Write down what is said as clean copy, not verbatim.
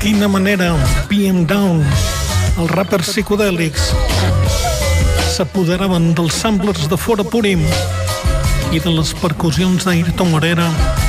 quina manera PM Down, els rappers psicodèlics, s'apoderaven dels samplers de Fora Purim i de les percussions d'Ayrton Morera